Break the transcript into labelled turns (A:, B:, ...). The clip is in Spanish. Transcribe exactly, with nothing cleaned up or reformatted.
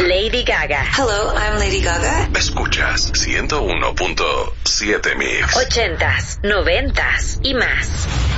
A: Lady Gaga.
B: Hello, I'm Lady Gaga.
C: Escuchas ciento uno punto siete Mix.
A: Ochentas, noventas y más.